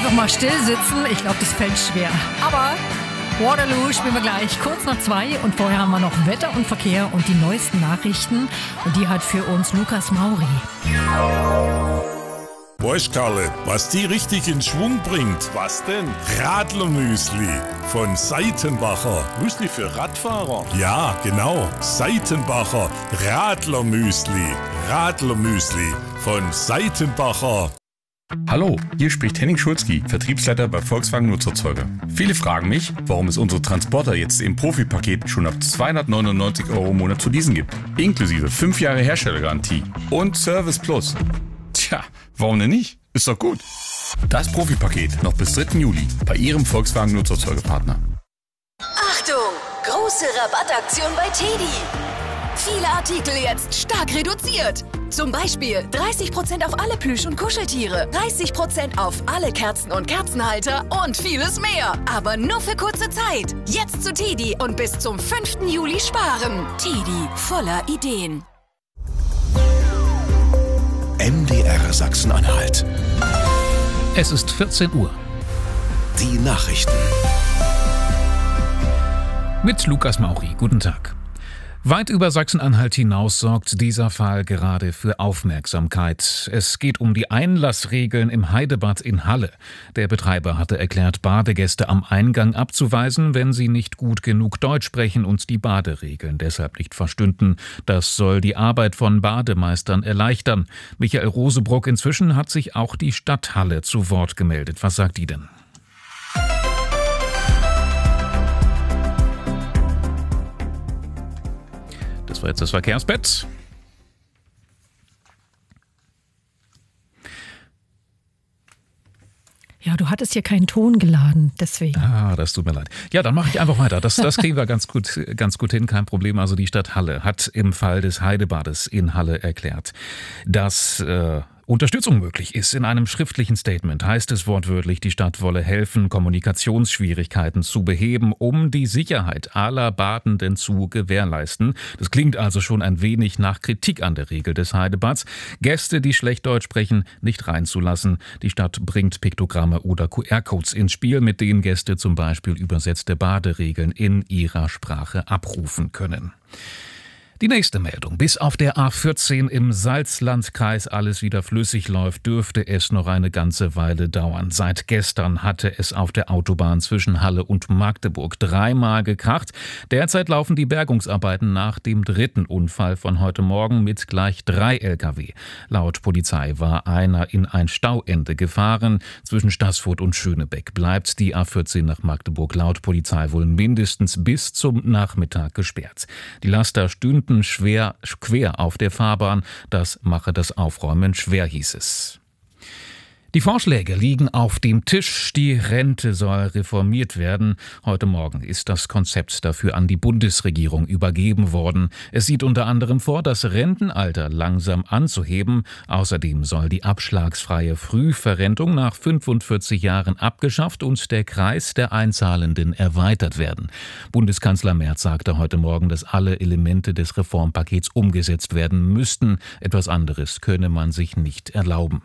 Einfach mal still sitzen, ich glaube, das fällt schwer. Aber Waterloo spielen wir gleich kurz nach 2 und vorher haben wir noch Wetter und Verkehr und die neuesten Nachrichten. Und die hat für uns Lukas Mauri. Weißt Karle, was die richtig in Schwung bringt? Was denn? Radlermüsli von Seitenbacher. Müsli für Radfahrer? Ja, genau. Seitenbacher Radlermüsli. Radlermüsli von Seitenbacher. Hallo, hier spricht Henning Schulzki, Vertriebsleiter bei Volkswagen Nutzerzeuger. Viele fragen mich, warum es unsere Transporter jetzt im Profipaket schon ab 299 € im Monat zu leasen gibt. Inklusive 5 Jahre Herstellergarantie und Service Plus. Tja, warum denn nicht? Ist doch gut. Das Profipaket noch bis 3. Juli bei Ihrem Volkswagen Nutzerzeugerpartner. Achtung! Große Rabattaktion bei TEDi. Viele Artikel jetzt stark reduziert. Zum Beispiel 30% auf alle Plüsch- und Kuscheltiere, 30% auf alle Kerzen und Kerzenhalter und vieles mehr. Aber nur für kurze Zeit. Jetzt zu TEDi und bis zum 5. Juli sparen. TEDi, voller Ideen. MDR Sachsen-Anhalt. Es ist 14 Uhr. Die Nachrichten. Mit Lukas Mauri. Guten Tag. Weit über Sachsen-Anhalt hinaus sorgt dieser Fall gerade für Aufmerksamkeit. Es geht um die Einlassregeln im Heidebad in Halle. Der Betreiber hatte erklärt, Badegäste am Eingang abzuweisen, wenn sie nicht gut genug Deutsch sprechen und die Baderegeln deshalb nicht verstünden. Das soll die Arbeit von Bademeistern erleichtern. Michael Rosebruck, inzwischen hat sich auch die Stadt Halle zu Wort gemeldet. Was sagt die denn? Das war jetzt das Verkehrsbett. Ja, du hattest hier keinen Ton geladen, deswegen. Ah, das tut mir leid. Ja, dann mache ich einfach weiter. Das kriegen wir ganz gut hin, kein Problem. Also die Stadt Halle hat im Fall des Heidebades in Halle erklärt, dass Unterstützung möglich ist. In einem schriftlichen Statement heißt es wortwörtlich, die Stadt wolle helfen, Kommunikationsschwierigkeiten zu beheben, um die Sicherheit aller Badenden zu gewährleisten. Das klingt also schon ein wenig nach Kritik an der Regel des Heidebads. Gäste, die schlecht Deutsch sprechen, nicht reinzulassen. Die Stadt bringt Piktogramme oder QR-Codes ins Spiel, mit denen Gäste zum Beispiel übersetzte Baderegeln in ihrer Sprache abrufen können. Die nächste Meldung. Bis auf der A14 im Salzlandkreis alles wieder flüssig läuft, dürfte es noch eine ganze Weile dauern. Seit gestern hatte es auf der Autobahn zwischen Halle und Magdeburg 3-mal gekracht. Derzeit laufen die Bergungsarbeiten nach dem 3. Unfall von heute Morgen mit gleich 3 Lkw. Laut Polizei war einer in ein Stauende gefahren. Zwischen Staßfurt und Schönebeck bleibt die A14 nach Magdeburg laut Polizei wohl mindestens bis zum Nachmittag gesperrt. Die Laster stünden schwer quer auf der Fahrbahn. Das mache das Aufräumen schwer, hieß es. Die Vorschläge liegen auf dem Tisch. Die Rente soll reformiert werden. Heute Morgen ist das Konzept dafür an die Bundesregierung übergeben worden. Es sieht unter anderem vor, das Rentenalter langsam anzuheben. Außerdem soll die abschlagsfreie Frühverrentung nach 45 Jahren abgeschafft und der Kreis der Einzahlenden erweitert werden. Bundeskanzler Merz sagte heute Morgen, dass alle Elemente des Reformpakets umgesetzt werden müssten. Etwas anderes könne man sich nicht erlauben.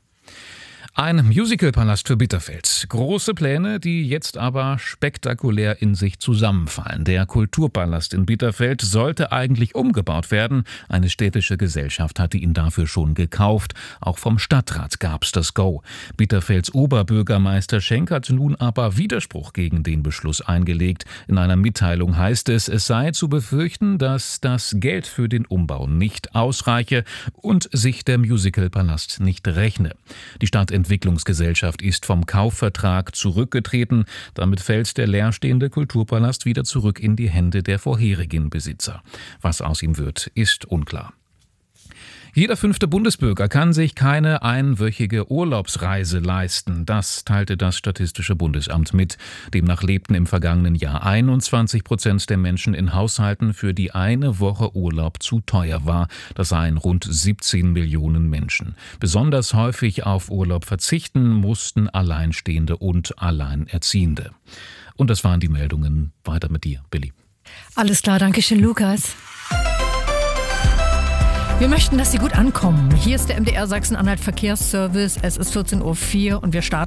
Ein Musicalpalast für Bitterfeld. Große Pläne, die jetzt aber spektakulär in sich zusammenfallen. Der Kulturpalast in Bitterfeld sollte eigentlich umgebaut werden. Eine städtische Gesellschaft hatte ihn dafür schon gekauft. Auch vom Stadtrat gab's das Go. Bitterfelds Oberbürgermeister Schenk hat nun aber Widerspruch gegen den Beschluss eingelegt. In einer Mitteilung heißt es, es sei zu befürchten, dass das Geld für den Umbau nicht ausreiche und sich der Musicalpalast nicht rechne. Die Stadtentwicklungsgesellschaft ist vom Kaufvertrag zurückgetreten. Damit fällt der leerstehende Kulturpalast wieder zurück in die Hände der vorherigen Besitzer. Was aus ihm wird, ist unklar. Jeder 5. Bundesbürger kann sich keine einwöchige Urlaubsreise leisten. Das teilte das Statistische Bundesamt mit. Demnach lebten im vergangenen Jahr 21% der Menschen in Haushalten, für die eine Woche Urlaub zu teuer war. Das seien rund 17 Millionen Menschen. Besonders häufig auf Urlaub verzichten mussten Alleinstehende und Alleinerziehende. Und das waren die Meldungen. Weiter mit dir, Billy. Alles klar, danke schön, Lukas. Wir möchten, dass Sie gut ankommen. Hier ist der MDR Sachsen-Anhalt Verkehrsservice. Es ist 14:04 Uhr und wir starten